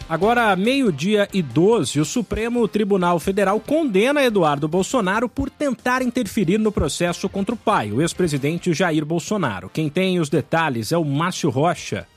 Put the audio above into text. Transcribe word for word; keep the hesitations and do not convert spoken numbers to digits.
Agora, meio-dia e doze, o Supremo Tribunal Federal condena Eduardo Bolsonaro por tentar interferir no processo contra o pai, o ex-presidente Jair Bolsonaro. Quem tem os detalhes é o Márcio Rocha.